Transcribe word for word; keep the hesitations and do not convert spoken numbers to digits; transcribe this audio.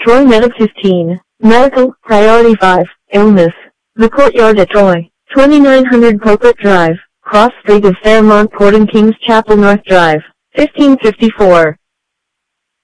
Troy Medic fifteen. Medical, Priority five, Illness. The Courtyard at Troy, twenty-nine hundred Pulpit Drive, Cross Street of Fairmont Port and Kings Chapel North Drive, fifteen fifty-four.